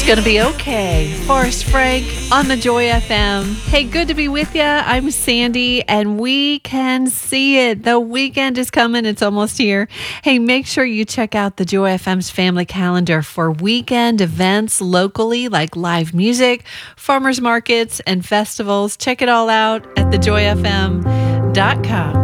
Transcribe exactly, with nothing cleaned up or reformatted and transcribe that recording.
Gonna be okay. Forrest Frank on the Joy F M. Hey, good to be with you. I'm Sandy, and we can see it. The weekend is coming. It's almost here. Hey, make sure you check out the Joy F M's family calendar for weekend events locally, like live music, farmers markets, and festivals. Check it all out at the joy f m dot com.